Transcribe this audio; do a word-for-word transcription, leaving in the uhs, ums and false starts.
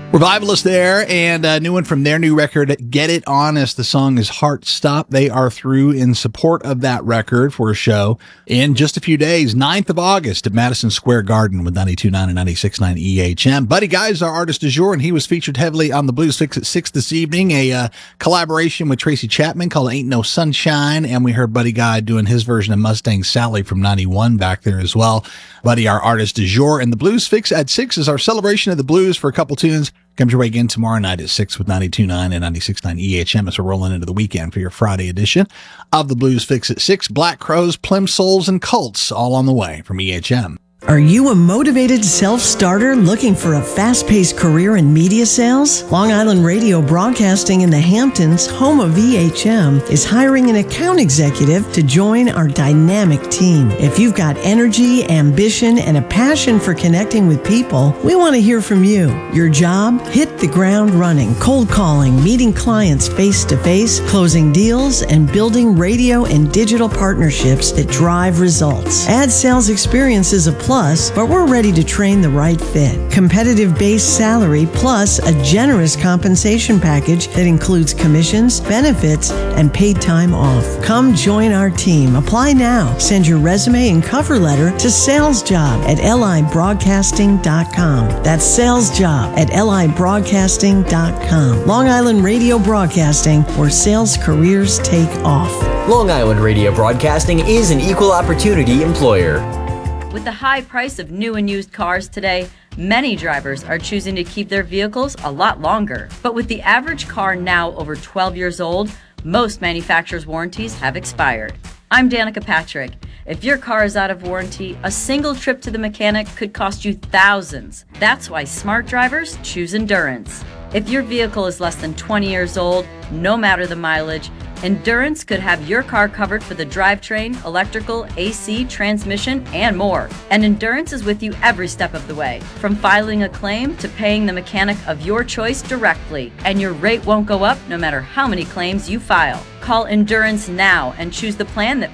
Revivalist there, and a new one from their new record, Get It Honest. The song is Heart Stop. They are through in support of that record for a show in just a few days, ninth of August at Madison Square Garden with ninety-two point nine and ninety-six point nine E H M. Buddy Guy is our artist du jour, and he was featured heavily on the Blues Fix at six this evening, a uh, collaboration with Tracy Chapman called Ain't No Sunshine, and we heard Buddy Guy doing his version of Mustang Sally from ninety-one back there as well. Buddy, our artist du jour, and the Blues Fix at six is our celebration of the blues for a couple tunes. Comes your way again tomorrow night at six with ninety-two point nine and ninety-six point nine E H M as we're rolling into the weekend for your Friday edition of the Blues Fix at six. Black Crows, Plimsolls, and Cults all on the way from E H M. Are you a motivated self-starter looking for a fast-paced career in media sales? Long Island Radio Broadcasting in the Hamptons, home of E H M, is hiring an account executive to join our dynamic team. If you've got energy, ambition, and a passion for connecting with people, we want to hear from you. Your job? Hit the ground running, cold calling, meeting clients face-to-face, closing deals, and building radio and digital partnerships that drive results. Ad sales experience is a plus, but we're ready to train the right fit. Competitive base salary plus a generous compensation package that includes commissions, benefits, and paid time off. Come join our team. Apply now. Send your resume and cover letter to salesjob at L I broadcasting dot com. That's salesjob at L I broadcasting dot com. Long Island Radio Broadcasting, where sales careers take off. Long Island Radio Broadcasting is an equal opportunity employer. With the high price of new and used cars today, many drivers are choosing to keep their vehicles a lot longer. But with the average car now over twelve years old, most manufacturers' warranties have expired. I'm Danica Patrick. If your car is out of warranty, a single trip to the mechanic could cost you thousands. That's why smart drivers choose Endurance. If your vehicle is less than twenty years old, no matter the mileage, Endurance could have your car covered for the drivetrain, electrical, A C, transmission, and more. And Endurance is with you every step of the way, from filing a claim to paying the mechanic of your choice directly. And your rate won't go up no matter how many claims you file. Call Endurance now and choose the plan that